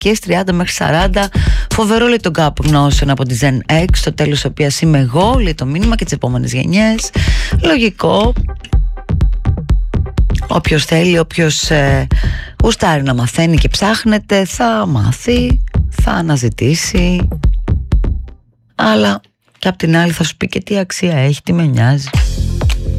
ηλικίες 30 μέχρι 40. Φοβερό, λέει, τον gap γνώσεων από τη Gen X, στο τέλος οποίας είμαι εγώ, λέει το μήνυμα, και τις επόμενες γενιές. Λογικό. Όποιος θέλει, όποιος γουστάρει να μαθαίνει και ψάχνεται, θα μάθει, θα αναζητήσει. Αλλά και απ' την άλλη θα σου πει και τι αξία έχει, τι με νοιάζει.